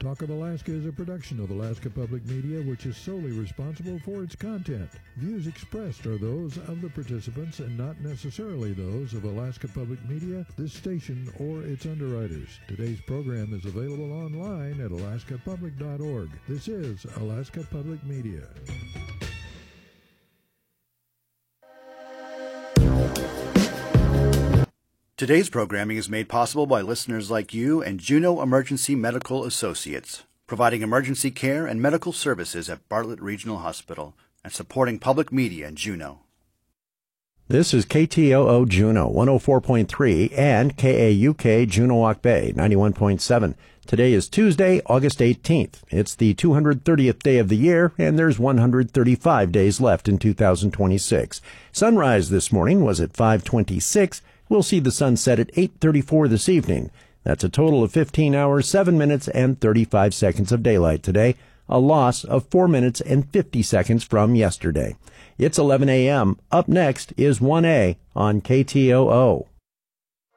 Talk of Alaska is a production of Alaska Public Media, which is solely responsible for its content. Views expressed are those of the participants and not necessarily those of Alaska Public Media, this station, or its underwriters. Today's program is available online at alaskapublic.org. This is Alaska Public Media. Today's programming is made possible by listeners like you and Juneau Emergency Medical Associates, providing emergency care and medical services at Bartlett Regional Hospital and supporting public media in Juneau. This is KTOO Juneau 104.3 and KAUK Juneau-Walk Bay 91.7. Today is Tuesday, August 18th. It's the 230th day of the year, and there's 135 days left in 2026. Sunrise this morning was at 5:26. We'll see the sun set at 8:34 this evening. That's a total of 15 hours, 7 minutes, and 35 seconds of daylight today, a loss of 4 minutes and 50 seconds from yesterday. It's 11 a.m. Up next is 1A on KTOO.